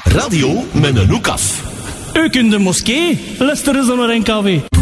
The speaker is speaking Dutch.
Radio met een hoek af. Ook in de moskee, luisteren ze naar NKW.